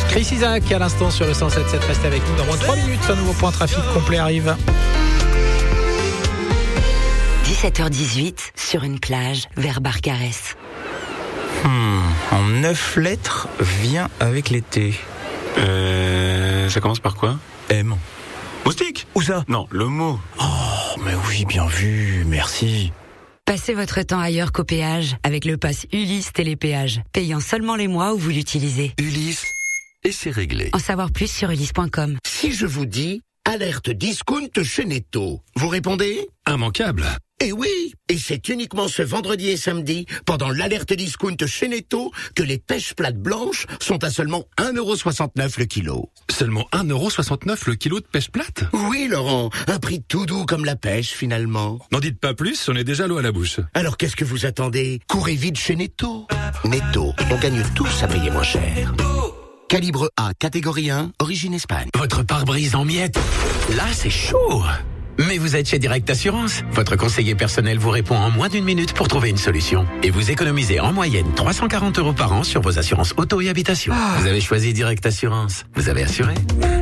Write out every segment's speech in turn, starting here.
Chris Isaak à l'instant sur le 107.7. Restez avec nous dans moins de 3 minutes. Un nouveau point trafic complet arrive. 17h18 sur une plage vers Barcarès. En 9 lettres, vient avec l'été. Ça commence par quoi? M. Moustique? Où ça? Non, le mot. Oh, mais oui, bien vu, merci. Passez votre temps ailleurs qu'au péage avec le pass Ulysse Télépéage, payant seulement les mois où vous l'utilisez. Ulysse, et c'est réglé. En savoir plus sur ulysse.com. Si je vous dis alerte discount chez Netto, vous répondez? Immanquable. Eh oui, et c'est uniquement ce vendredi et samedi, pendant l'alerte discount chez Netto, que les pêches plates blanches sont à seulement 1,69€ le kilo. Seulement 1,69€ le kilo de pêche plate? Oui, Laurent, un prix tout doux comme la pêche, finalement. N'en dites pas plus, on est déjà l'eau à la bouche. Alors qu'est-ce que vous attendez? Courez vite chez Netto. Netto, on gagne tous à payer moins cher. Calibre A, catégorie 1, origine Espagne. Votre pare-brise en miettes, là c'est chaud. Mais vous êtes chez Direct Assurance. Votre conseiller personnel vous répond en moins d'1 minute pour trouver une solution. Et vous économisez en moyenne 340 € par an sur vos assurances auto et habitation. Vous avez choisi Direct Assurance. Vous avez assuré.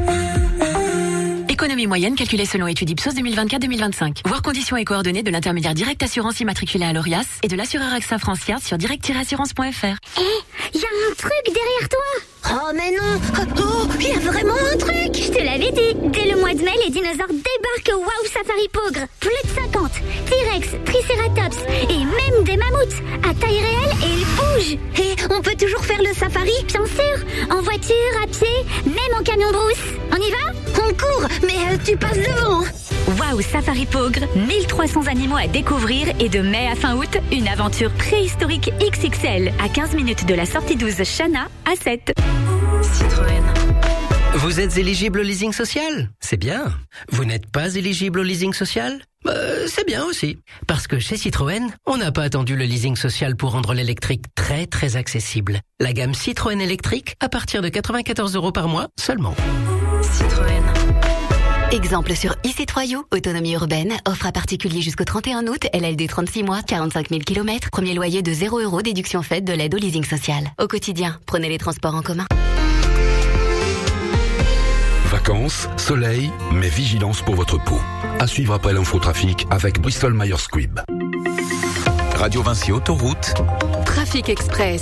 Économie moyenne calculée selon étude Ipsos 2024-2025. Voir conditions et coordonnées de l'intermédiaire Direct Assurance immatriculé à l'ORIAS et de l'assureur AXA France Fiat sur direct-assurance.fr. Y a un truc derrière toi. Oh mais non. Oh, y a vraiment un truc. Je te l'avais dit. Dès le mois de mai, les dinosaures débarquent au Wow Safari Pogre. Plus de 50. T-Rex, Triceratops et même des mammouths. À taille réelle et ils bougent. Et on peut toujours faire le safari, bien sûr. En voiture, à pied, même en camion brousse. On y va? On court, mais tu passes devant. Wow Safari Pogre, 1300 animaux à découvrir et de mai à fin août, une aventure préhistorique XXL à 15 minutes de la sortie 12 Chana à 7. Citroën. Vous êtes éligible au leasing social? C'est bien. Vous n'êtes pas éligible au leasing social? C'est bien aussi. Parce que chez Citroën, on n'a pas attendu le leasing social pour rendre l'électrique très très accessible. La gamme Citroën électrique à partir de 94 € par mois seulement. Citroën. Exemple sur e-C3U, autonomie urbaine, offre à particulier jusqu'au 31 août, LLD 36 mois, 45 000 km, premier loyer de 0 €, déduction faite de l'aide au leasing social. Au quotidien, prenez les transports en commun. Vacances, soleil, mais vigilance pour votre peau. À suivre après l'infotrafic avec Bristol Myers Squibb. Radio Vinci Autoroute. Trafic Express.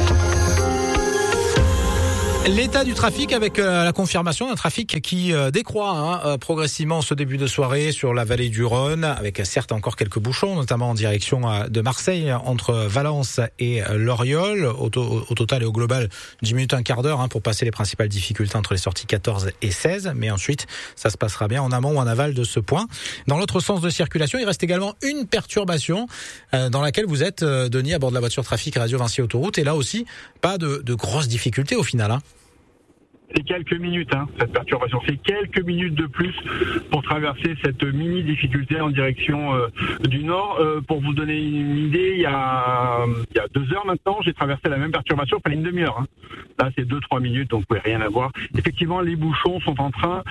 L'état du trafic avec la confirmation d'un trafic qui décroît progressivement ce début de soirée sur la vallée du Rhône, avec certes encore quelques bouchons, notamment en direction de Marseille, entre Valence et Loriol. Au total et au global, 10 minutes, un quart d'heure pour passer les principales difficultés entre les sorties 14 et 16. Mais ensuite, ça se passera bien en amont ou en aval de ce point. Dans l'autre sens de circulation, il reste également une perturbation dans laquelle vous êtes, Denis, à bord de la voiture trafic Radio Vinci Autoroute. Et là aussi, pas de grosses difficultés au final. C'est quelques minutes, cette perturbation. C'est quelques minutes de plus pour traverser cette mini difficulté en direction du nord. Pour vous donner une idée, il y a 2 heures maintenant, j'ai traversé la même perturbation, il fallait une demi-heure. Là, c'est 2-3 minutes, donc vous pouvez rien avoir. Effectivement, les bouchons sont en train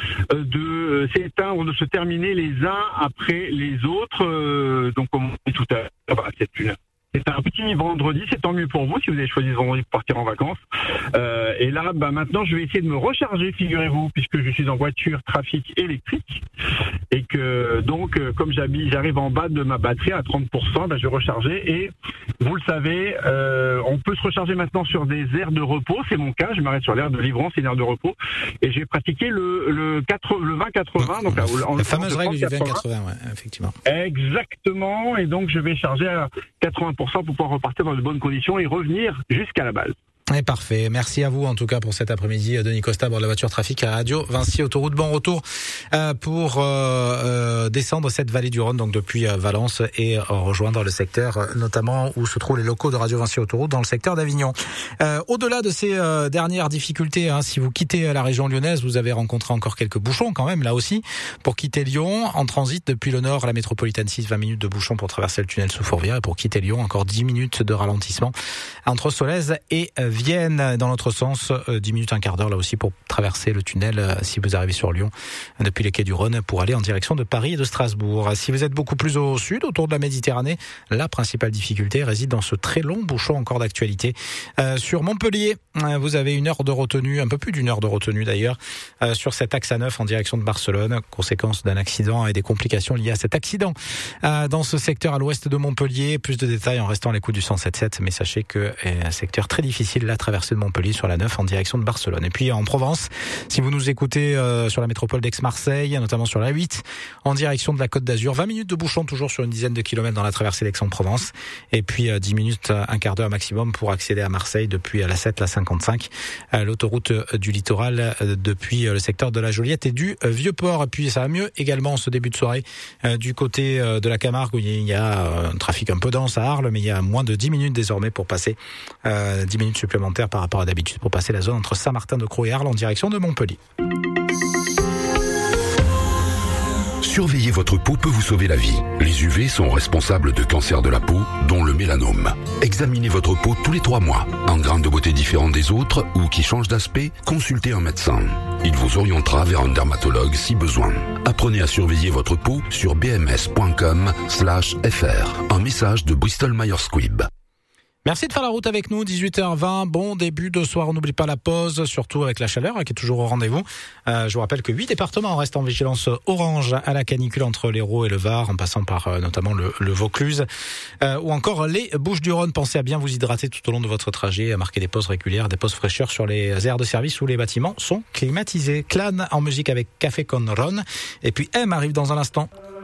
de s'éteindre, de se terminer les uns après les autres. Donc, comme on dit tout à l'heure, c'est un petit vendredi, c'est tant mieux pour vous si vous avez choisi ce vendredi pour partir en vacances. Et là, maintenant, je vais essayer de me recharger, figurez-vous, puisque je suis en voiture trafic électrique. Et que donc, comme j'arrive en bas de ma batterie à 30%, je vais recharger. Et vous le savez, on peut se recharger maintenant sur des aires de repos. C'est mon cas, je m'arrête sur l'aire de Livron, c'est une aire de repos. Et j'ai pratiqué le 20-80. Donc, la fameuse règle du 20-80, ouais, effectivement. Exactement. Et donc, je vais charger à 80% pour pouvoir repartir dans de bonnes conditions et revenir jusqu'à la base. Et parfait. Merci à vous en tout cas pour cet après-midi, Denis Costa, à bord de la voiture trafic à Radio Vinci Autoroute. Bon retour pour descendre cette vallée du Rhône, donc depuis Valence, et rejoindre le secteur notamment où se trouvent les locaux de Radio Vinci Autoroute dans le secteur d'Avignon. Au-delà de ces dernières difficultés, si vous quittez la région lyonnaise, vous avez rencontré encore quelques bouchons quand même là aussi pour quitter Lyon en transit depuis le nord à la métropolitaine 6, 20 minutes de bouchons pour traverser le tunnel sous Fourvière, et pour quitter Lyon encore 10 minutes de ralentissement entre Solèze et Vienne dans l'autre sens, 10 minutes, un quart d'heure là aussi pour traverser le tunnel si vous arrivez sur Lyon depuis les quais du Rhône pour aller en direction de Paris et de Strasbourg. Si vous êtes beaucoup plus au sud, autour de la Méditerranée, la principale difficulté réside dans ce très long bouchon encore d'actualité. Sur Montpellier, vous avez une heure de retenue, un peu plus d'une heure de retenue d'ailleurs, sur cet axe A9 en direction de Barcelone, conséquence d'un accident et des complications liées à cet accident. Dans ce secteur à l'ouest de Montpellier, plus de détails en restant à l'écoute du 107.7, mais sachez que un secteur très difficile, la traversée de Montpellier sur la 9 en direction de Barcelone. Et puis en Provence, si vous nous écoutez sur la métropole d'Aix-Marseille, notamment sur la 8, en direction de la Côte d'Azur, 20 minutes de bouchon toujours sur une dizaine de kilomètres dans la traversée d'Aix-en-Provence, et puis 10 minutes, un quart d'heure maximum pour accéder à Marseille depuis la 7, la 55, l'autoroute du littoral depuis le secteur de la Joliette et du Vieux-Port. Et puis ça va mieux également ce début de soirée du côté de la Camargue où il y a un trafic un peu dense à Arles, mais il y a moins de 10 minutes désormais pour passer 10 minutes supplémentaires par rapport à d'habitude pour passer la zone entre Saint-Martin-de-Crau et Arles en direction de Montpellier. Surveiller votre peau peut vous sauver la vie. Les UV sont responsables de cancers de la peau, dont le mélanome. Examinez votre peau tous les 3 mois. En grains de beauté différents des autres ou qui changent d'aspect, consultez un médecin. Il vous orientera vers un dermatologue si besoin. Apprenez à surveiller votre peau sur bms.com/fr. Un message de Bristol Myers Squibb. Merci de faire la route avec nous, 18h20, bon début de soir, on n'oublie pas la pause, surtout avec la chaleur qui est toujours au rendez-vous. Je vous rappelle que 8 départements restent en vigilance orange à la canicule entre l'Hérault et le Var, en passant par notamment le Vaucluse, ou encore les Bouches-du-Rhône. Pensez à bien vous hydrater tout au long de votre trajet, à marquer des pauses régulières, des pauses fraîcheurs sur les aires de service où les bâtiments sont climatisés. Clan en musique avec Café con Ron, et puis M arrive dans un instant.